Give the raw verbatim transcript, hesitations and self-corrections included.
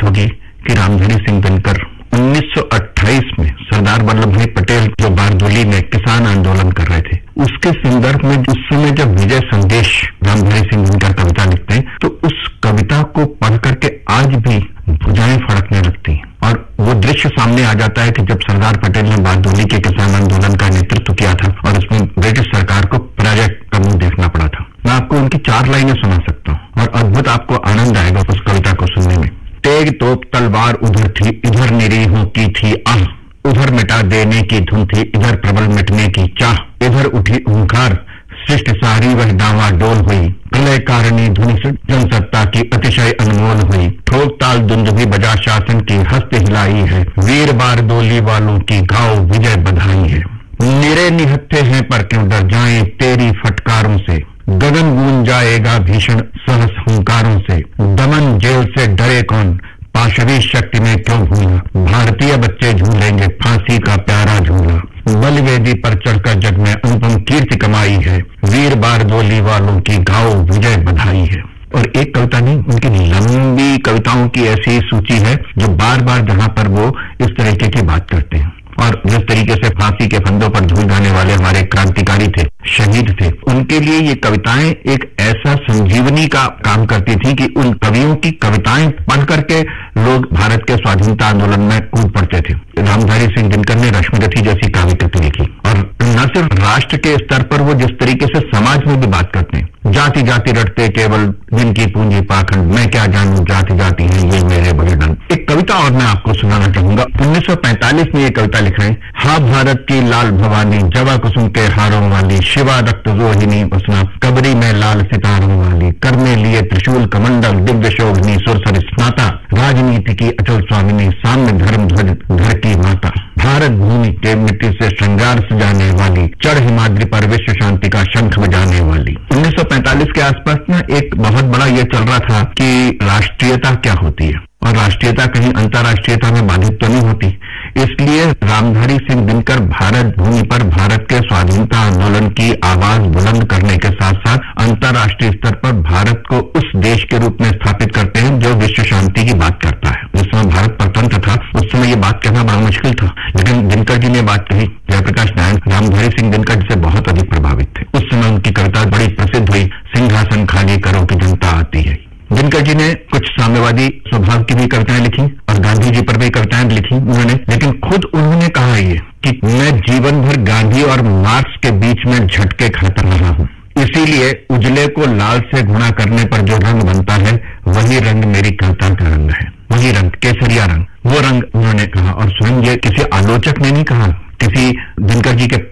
बात होगी कि रामधारी सिंह दिनकर उन्नीस सौ अट्ठाईस में सरदार वल्लभ भाई पटेल जो बारदोली में किसान आंदोलन कर रहे थे, उसके संदर्भ में उस समय जब विजय संदेश रामधारी सिंह दिनकर कविता लिखते हैं तो उस कविता को पढ़ करके आज भी भुजाएं फड़कने लगती हैं और वो दृश्य सामने आ जाता है कि जब सरदार पटेल ने बारदोली के किसान आंदोलन का नेतृत्व किया था और उसमें ब्रिटिश सरकार को पराजय का मुंह देखना पड़ा था। मैं आपको उनकी चार लाइनें सुना सकता हूँ और अद्भुत आपको आनंद आएगा उस कविता को सुनने में। तेग तोप तलवार उधर थी, इधर निरीहों की थी आह, उधर मिटा देने की धुन थी, इधर प्रबल मिटने की चाह, इधर उठी ओंकार सृष्टि सारी वह डावा डोल हुई, प्रलय कारिणी धुनि जनसत्ता की अतिशय अनमोल हुई, ठोक ताल दुंदुभी बजा शासन की हस्त हिलाई है, वीर बारदोली वालों की गाओ विजय बधाई है। निरे निहत्थे हैं पर क्यों डर जाएं तेरी फटकारों से, गगन गूंज जाएगा भीषण सहस हुंकारों से, दमन जेल से डरे कौन पाशवी शक्ति में क्यों भूला, भारतीय बच्चे झूलेंगे फांसी का प्यारा झूला, बलवेदी पर चढ़कर जग में अनुपम कीर्ति कमाई है, वीर बारदोली वालों की गाओ विजय बधाई है। और एक कविता नहीं, उनकी लंबी कविताओं की ऐसी सूची है जो बार बार जहां पर वो इस तरीके की बात करते हैं। और जिस तरीके से फांसी के फंदों पर झूल जाने वाले हमारे क्रांतिकारी थे, शहीद थे, उनके लिए ये कविताएं एक ऐसा संजीवनी का काम करती थी कि उन कवियों की कविताएं पढ़ करके लोग भारत के स्वाधीनता आंदोलन में कूद पड़ते थे। रामधारी सिंह दिनकर ने रश्मिरथी जैसी काव्य कृति लिखी और न सिर्फ राष्ट्र के स्तर पर वो जिस तरीके से समाज में भी बात करते हैं, जाति जाति रटते केवल जिनकी पूंजी पाखंड, मैं क्या जानूं जाति जाति है ये मेरे बड़े दंड। एक कविता और मैं आपको सुनाना चाहूंगा। उन्नीस सौ पैंतालीस में ये कविता लिख रहे हैं। हा भारत की लाल भवानी, जवा कुसुम के हारों वाली, शिवा रक्त जोहिनी उसना, कबरी में लाल सितारों वाली, करने लिए त्रिशूल कमंडल, दिव्य शोभनी सुरसर स्नाता, राजनीति की अचल स्वामिनी, साम्य धर्म ध्वज घर की माता, भारत भूमि के मिट्टी से श्रृंगार सजाने वाली, चढ़ हिमाद्री पर विश्व शांति का शंख बजाने वाली। उन्नीस सौ पैंतालीस के आसपास ना एक बहुत बड़ा ये चल रहा था कि राष्ट्रीयता क्या होती है और राष्ट्रीयता कहीं अंतर्राष्ट्रीयता में बाधित तो नहीं होती। इसलिए रामधारी सिंह दिनकर भारत भूमि पर भारत के स्वाधीनता आंदोलन की आवाज बुलंद करने के साथ साथ अंतर्राष्ट्रीय स्तर पर भारत को उस देश के रूप में स्थापित करते हैं जो विश्व शांति की बात करता है। जिस समय भारत परतंत्र था उस समय ये बात कहना बड़ा मुश्किल था, लेकिन दिनकर जी ने बात कही। जयप्रकाश नारायण रामधारी सिंह दिनकर जी से बहुत अधिक प्रभावित थे। उस समय उनकी कविता बड़ी प्रसिद्ध हुई, सिंहासन खाली करो कि जनता आती है। दिनकर जी ने कुछ साम्यवादी स्वभाव की भी कविताएं लिखी और गांधी जी पर भी कविताएं लिखी उन्होंने, लेकिन खुद उन्होंने कहा ये कि मैं जीवन भर गांधी और मार्क्स के बीच में झटके खाता रहा हूं, इसीलिए उजले को लाल से गुणा करने पर जो रंग बनता है वही रंग मेरी कविता का रंग है, वही रंग केसरिया रंग, वो रंग उन्होंने कहा। और स्वयं ये किसी आलोचक ने नहीं कहा, किसी दिनकर जी के